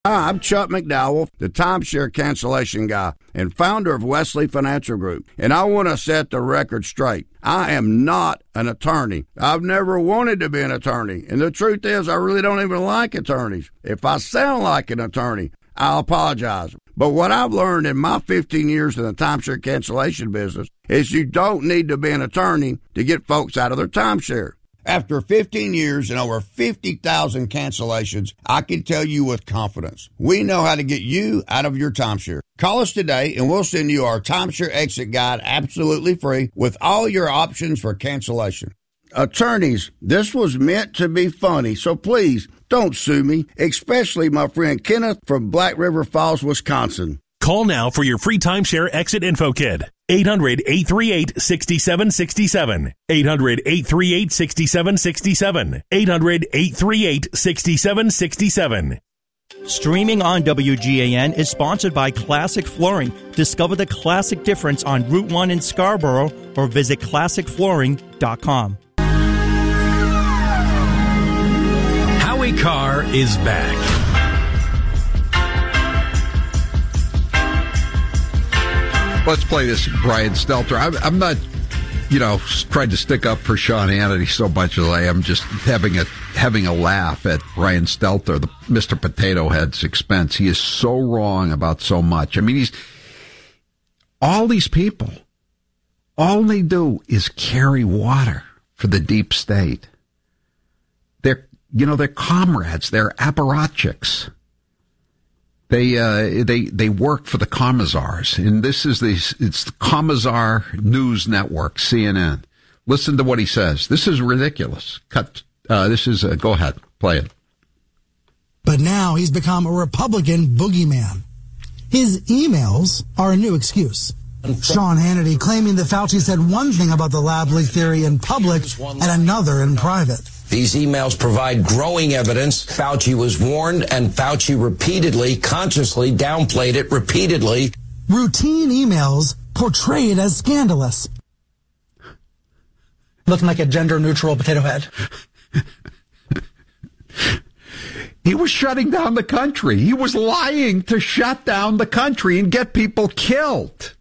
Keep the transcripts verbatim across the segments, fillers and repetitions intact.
Hi, I'm Chuck McDowell, the timeshare cancellation guy and founder of Wesley Financial Group, and I want to set the record straight. I am not an attorney. I've never wanted to be an attorney, and the truth is I really don't even like attorneys. If I sound like an attorney, I'll apologize. But what I've learned in my fifteen years in the timeshare cancellation business is you don't need to be an attorney to get folks out of their timeshare. After fifteen years and over fifty thousand cancellations, I can tell you with confidence, we know how to get you out of your timeshare. Call us today and we'll send you our timeshare exit guide absolutely free with all your options for cancellation. Attorneys, this was meant to be funny, so please don't sue me, especially my friend Kenneth from Black River Falls, Wisconsin. Call now for your free timeshare exit info kit. eight hundred, eight three eight, six seven six seven. eight hundred, eight three eight, six seven six seven. eight hundred, eight three eight, six seven six seven. Streaming on W G A N is sponsored by Classic Flooring. Discover the classic difference on Route one in Scarborough or visit classic flooring dot com. Howie Carr is back. Let's play this, Brian Stelter. I'm, I'm not, you know, trying to stick up for Sean Hannity so much as I am just having a having a laugh at Brian Stelter, the Mister Potato Head's expense. He is so wrong about so much. I mean, he's all these people. All they do is carry water for the deep state. They're, you know, they're comrades. They're apparatchiks. They uh, they they work for the Commissars, and this is the it's the Commissar News Network, C N N. Listen to what he says. This is ridiculous. Cut. Uh, this is uh, go ahead, play it. But now he's become a Republican boogeyman. His emails are a new excuse. Sean Hannity claiming that Fauci said one thing about the lab leak theory in public and another in private. These emails provide growing evidence. Fauci was warned, and Fauci repeatedly, consciously downplayed it repeatedly. Routine emails portrayed as scandalous. Looking like a gender-neutral potato head. He was shutting down the country. He was lying to shut down the country and get people killed.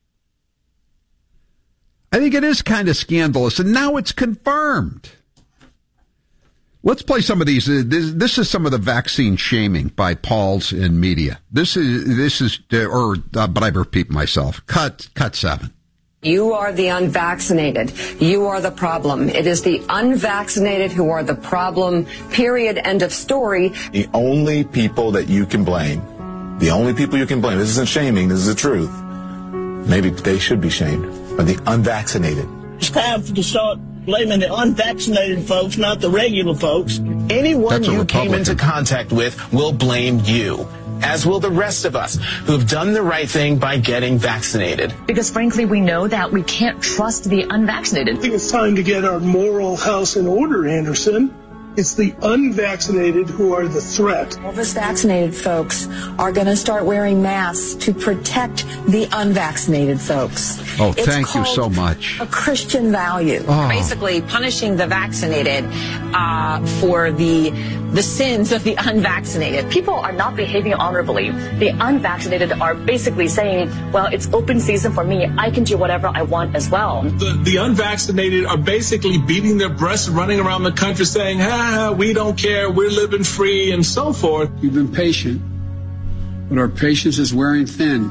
I think it is kind of scandalous, and now it's confirmed. Let's play some of these. Uh, this, this is some of the vaccine shaming by Pauls in media. This is this is, uh, or uh, but I repeat myself. Cut cut seven. You are the unvaccinated. You are the problem. It is the unvaccinated who are the problem. Period. End of story. The only people that you can blame, the only people you can blame. This isn't shaming. This is the truth. Maybe they should be shamed. Are the unvaccinated. It's time to start blaming the unvaccinated folks, not the regular folks. Anyone you came into contact with will blame you, as will the rest of us who have done the right thing by getting vaccinated. Because frankly, we know that we can't trust the unvaccinated. I think it's time to get our moral house in order, Anderson. It's the unvaccinated who are the threat. All those vaccinated folks are going to start wearing masks to protect the unvaccinated folks. Oh, it's thank you so much. A Christian value. Oh. Basically punishing the vaccinated uh, for the the sins of the unvaccinated. People are not behaving honorably. The unvaccinated are basically saying, well, it's open season for me. I can do whatever I want as well. The, the unvaccinated are basically beating their breasts, running around the country saying, ah, we don't care, we're living free, and so forth. We've been patient, but our patience is wearing thin.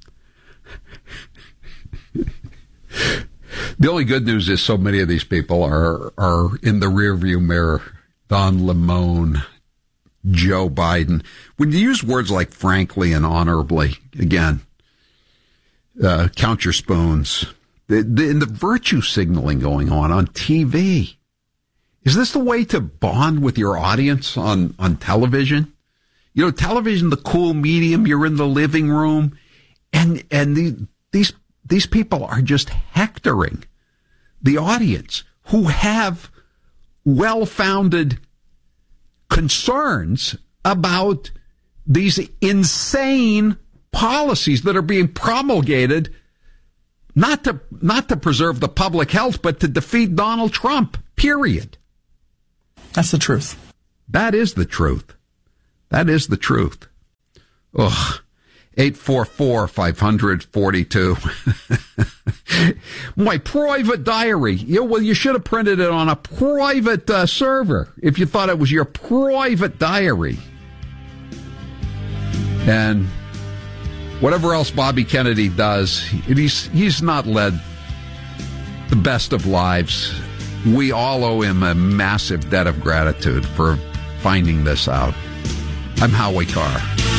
The only good news is so many of these people are are in the rearview mirror. Don Lemon, Joe Biden. When you use words like frankly and honorably, again, uh, count your spoons. The, the, and the virtue signaling going on on T V. Is this the way to bond with your audience on, on television? You know, television, the cool medium, you're in the living room, and and the, these these people are just hectoring the audience who have well-founded concerns about these insane policies that are being promulgated not to not to preserve the public health, but to defeat Donald Trump, period. That's the truth. That is the truth. That is the truth. Ugh. eight four four, five hundred, forty-two. My private diary. Yeah, well, you should have printed it on a private uh, server if you thought it was your private diary. And whatever else Bobby Kennedy does, he's he's not led the best of lives. We all owe him a massive debt of gratitude for finding this out. I'm Howie Carr.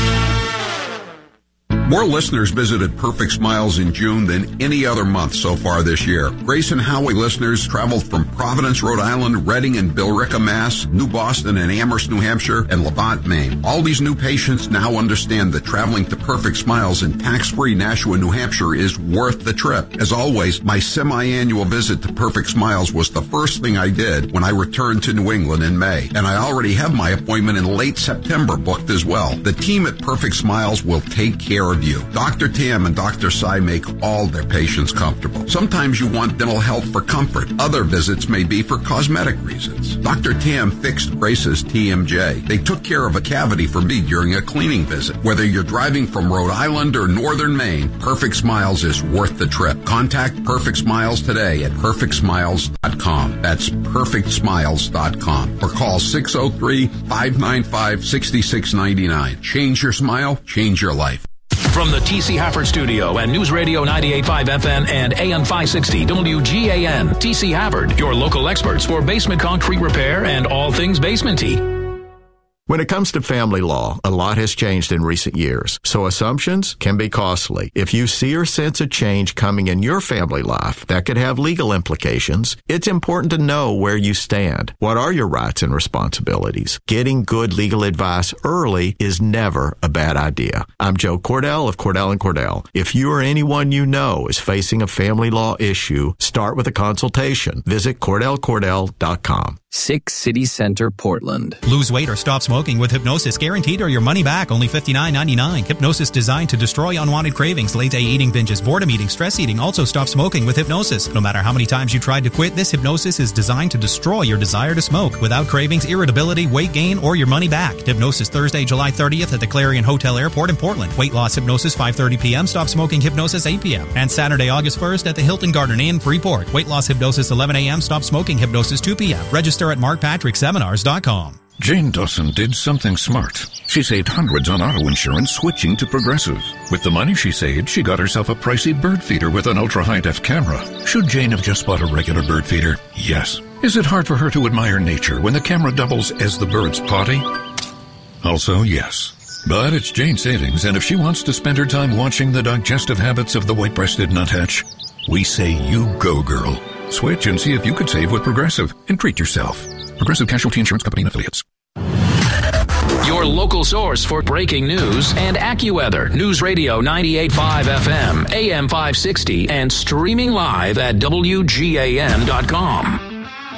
More listeners visited Perfect Smiles in June than any other month so far this year. Grace and Howie listeners traveled from Providence, Rhode Island, Reading and Billerica, Mass., New Boston and Amherst, New Hampshire, and Levant, Maine. All these new patients now understand that traveling to Perfect Smiles in tax-free Nashua, New Hampshire is worth the trip. As always, my semi-annual visit to Perfect Smiles was the first thing I did when I returned to New England in May. And I already have my appointment in late September booked as well. The team at Perfect Smiles will take care of you. Doctor Tam and Doctor Sai make all their patients comfortable. Sometimes you want dental health for comfort. Other visits may be for cosmetic reasons. Doctor Tam fixed Grace's T M J. They took care of a cavity for me during a cleaning visit. Whether you're driving from Rhode Island or northern Maine, Perfect Smiles is worth the trip. Contact Perfect Smiles today at perfect smiles dot com. That's perfect smiles dot com. Or call six oh three, five nine five, six six nine nine. Change your smile, change your life. From the T C Hafford Studio and News Radio ninety-eight point five F M and A M five sixty W G A N, T C Hafford, your local experts for basement concrete repair and all things basement-y. When it comes to family law, a lot has changed in recent years, so assumptions can be costly. If you see or sense a change coming in your family life that could have legal implications, it's important to know where you stand. What are your rights and responsibilities? Getting good legal advice early is never a bad idea. I'm Joe Cordell of Cordell and Cordell. If you or anyone you know is facing a family law issue, start with a consultation. Visit cordell cordell dot com. Six City Center, Portland. Lose weight or stop smoking with Hypnosis, guaranteed or your money back, only fifty-nine ninety-nine. Hypnosis designed to destroy unwanted cravings, late-day eating binges, boredom eating, stress eating. Also stop smoking with Hypnosis. No matter how many times you tried to quit, this Hypnosis is designed to destroy your desire to smoke without cravings, irritability, weight gain, or your money back. Hypnosis Thursday, July thirtieth at the Clarion Hotel Airport in Portland. Weight loss Hypnosis five thirty p.m. Stop smoking Hypnosis eight p.m. And Saturday, August first at the Hilton Garden Inn, Freeport. Weight loss Hypnosis eleven a.m. Stop smoking Hypnosis two p.m. Register at mark patrick seminars dot com. Jane Dawson did something smart. She saved hundreds on auto insurance switching to Progressive. With the money she saved, she got herself a pricey bird feeder with an ultra-high-def camera. Should Jane have just bought a regular bird feeder? Yes. Is it hard for her to admire nature when the camera doubles as the bird's potty? Also, yes. But it's Jane's savings, and if she wants to spend her time watching the digestive habits of the white-breasted nuthatch, we say you go, girl. Switch and see if you could save with Progressive and treat yourself. Progressive Casualty Insurance Company and Affiliates. Your local source for breaking news and AccuWeather. News Radio ninety-eight point five F M, A M five sixty, and streaming live at W G A N dot com.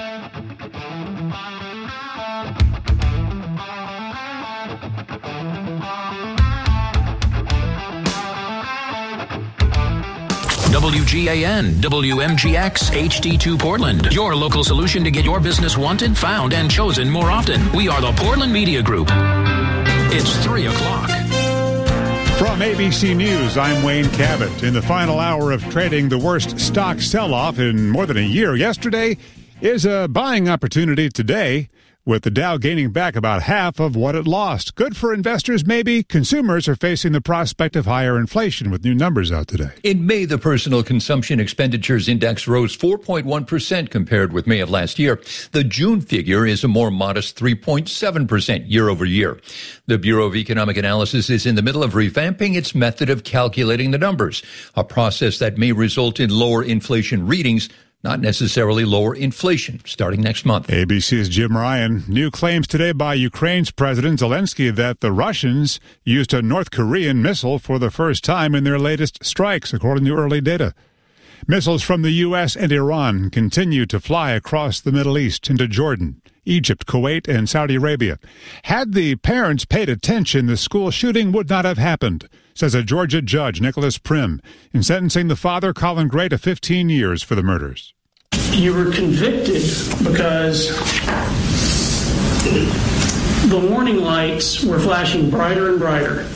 W G A N, W M G X, H D two Portland. Your local solution to get your business wanted, found, and chosen more often. We are the Portland Media Group. It's three o'clock. From A B C News, I'm Wayne Cabot. In the final hour of trading, the worst stock sell-off in more than a year yesterday is a buying opportunity today, with the Dow gaining back about half of what it lost. Good for investors, maybe. Consumers are facing the prospect of higher inflation with new numbers out today. In May, the Personal Consumption Expenditures Index rose four point one percent compared with May of last year. The June figure is a more modest three point seven percent year over year. The Bureau of Economic Analysis is in the middle of revamping its method of calculating the numbers, a process that may result in lower inflation readings, not necessarily lower inflation, starting next month. A B C's Jim Ryan. New claims today by Ukraine's President Zelensky that the Russians used a North Korean missile for the first time in their latest strikes, according to early data. Missiles from the U S and Iran continue to fly across the Middle East into Jordan, Egypt, Kuwait, and Saudi Arabia. Had the parents paid attention, the school shooting would not have happened, says a Georgia judge, Nicholas Prim, in sentencing the father, Colin Gray, to fifteen years for the murders. You were convicted because the warning lights were flashing brighter and brighter.